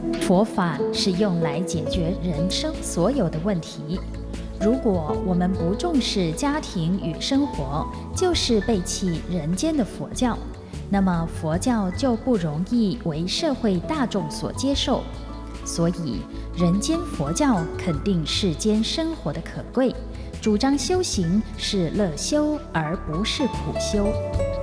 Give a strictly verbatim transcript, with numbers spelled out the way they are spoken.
佛法是用来解决人生所有的问题。如果我们不重视家庭与生活，就是背弃人间的佛教，那么佛教就不容易为社会大众所接受。所以，人间佛教肯定世间生活的可贵，主张修行是乐修而不是苦修。